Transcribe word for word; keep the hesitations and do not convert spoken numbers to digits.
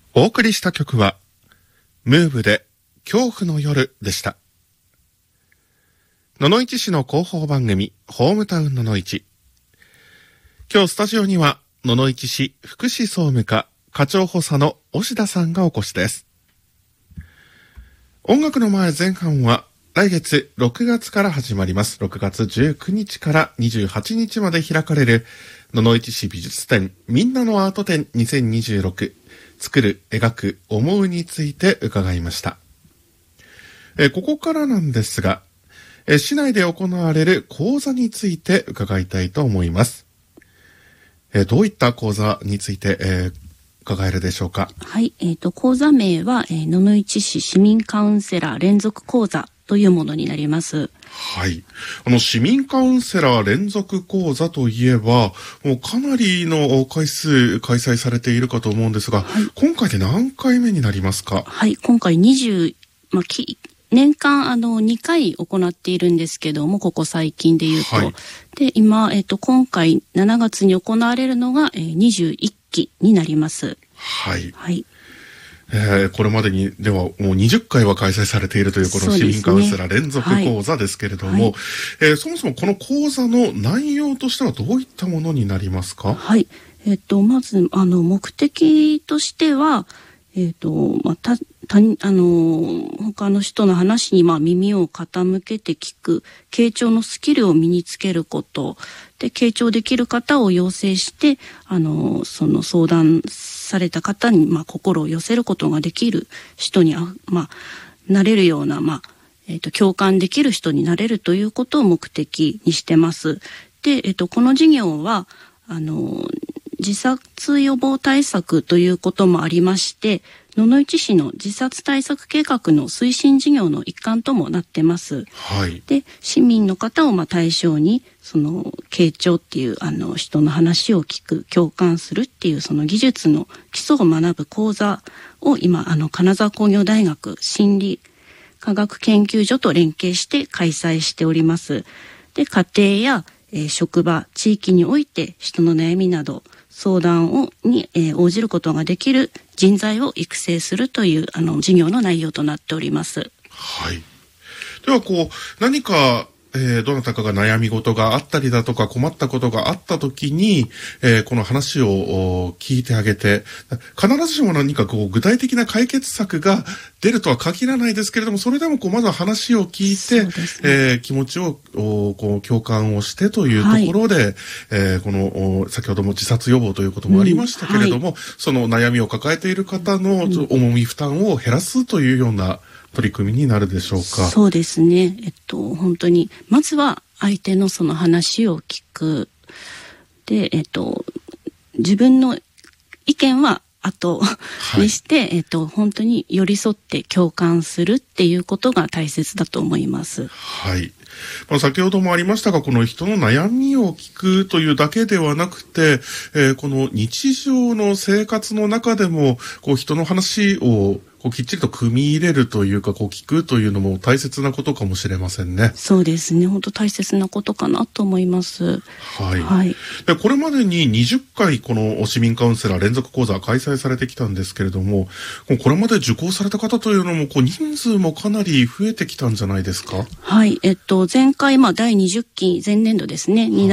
お送りした曲はムーブで恐怖の夜でした。野々市市の広報番組ホームタウン野々市。今日スタジオには野々市市福祉総務課課長補佐の押田さんがお越しです。音楽の前前半は来月ろくがつから始まります。ろくがつじゅうくにちからにじゅうはちにちまで開かれる野々市市美術展みんなのアート展にせんにじゅうろく、作る、描く、思うについて伺いました。えここからなんですが、え市内で行われる講座について伺いたいと思います。えどういった講座について、えー、伺えるでしょうか。 はい、えっと講座名は、えー、野々市市市民カウンセラー連続講座というものになります。 はい。あの、市民カウンセラー連続講座といえば、もうかなりの回数開催されているかと思うんですが、はい、今回で何回目になりますか？ はい、今回にじゅう、まあ、き年間あのにかい行っているんですけども、ここ最近で言うと。はい、で、今、えっと、今回しちがつに行われるのが、えー、にじゅういっきになります。 はい。 はい。 えー、これまでにではもうにじゅっかいは開催されているというこの市民カウンセラー連続講座ですけれども、はいはい、えー、そもそもこの講座の内容としてはどういったものになりますか？ はい、えっとまずあの目的としては、えっとまあたたあの他の人の話にまあ耳を傾けて聞く、傾聴のスキルを身につけることで、傾聴できる方を養成して、あのその相談された方にまあ心を寄せることができる人にあまあなれるような、まあえっと共感できる人になれるということを目的にしてます。で、えっとこの事業はあの自殺予防対策ということもありまして、野々市市の自殺対策計画の推進事業の一環ともなってます。 はい、 で、市民の方をまあ対象にその傾聴っていうあの人の話を聞く、共感するっていうその技術の基礎を学ぶ講座を今あの金沢工業大学心理科学研究所と連携して開催しております。で、家庭や、えー、職場、地域において人の悩みなど相談をに、えー、応じることができる人材を育成するというあの事業の内容となっております。 はい。ではこう何か、えー、どなたかが悩み事があったりだとか困ったことがあったときに、えー、この話を聞いてあげて、必ずしも何かこう具体的な解決策が出るとは限らないですけれども、それでもこうまずは話を聞いて、ねえー、気持ちをこう共感をしてというところで、はい、えー、この先ほども自殺予防ということもありましたけれども、うん、はい、その悩みを抱えている方の重い負担を減らすというような取り組みになるでしょうか。 そうですね。えっと本当にまずは相手のその話を聞く。で、えっと自分の意見は後にして、はい、えっと本当に寄り添って共感するっていうことが大切だと思います。 はい。まあ、先ほどもありましたが、この人の悩みを聞くというだけではなくて、えー、この日常の生活の中でもこう人の話をこうきっちりと組み入れるというか、こう聞くというのも大切なことかもしれませんね。 そうですね。本当大切なことかなと思います。 はい。 はい、 でこれまでににじゅっかいこの市民カウンセラー連続講座開催されてきたんですけれども、これまで受講された方というのもこう人数もかなり増えてきたんじゃないですか？ はい。えっと前回まあだいにじゅっき前年度ですね。に